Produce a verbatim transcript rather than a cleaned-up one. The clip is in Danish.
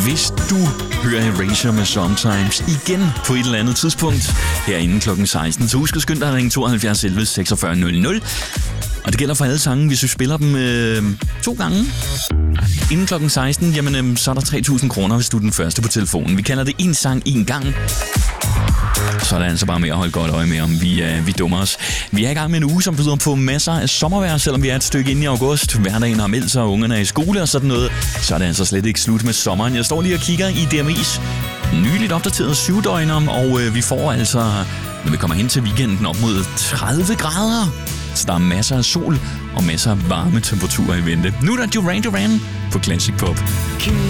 hvis du hører Erasure med Sometimes igen på et eller andet tidspunkt herinde klokken seksten, så husk at skynde dig at ringe tooghalvfjerds elleve seksogfyrre nul nul. Og det gælder for alle sange, hvis du spiller dem øh, to gange inden klokken seksten, jamen øh, så er der tre tusind kroner, hvis du er den første på telefonen. Vi kalder det en sang en gang. Så er det altså bare med at holde godt øje med, om vi, øh, vi dummer os. Vi er i gang med en uge, som byder på masser af sommervejr, selvom vi er et stykke inde i august. Hverdagen har meldt sig, og ungerne er i skole og sådan noget. Så er det altså slet ikke slut med sommeren. Jeg står lige og kigger i D M I's nyligt opdateret syvdøgner, og øh, vi får altså, når vi kommer hen til weekenden, op mod tredive grader. Så der er masser af sol og masser af varme temperaturer i vente. Nu er der Duran Duran på Classic Pop.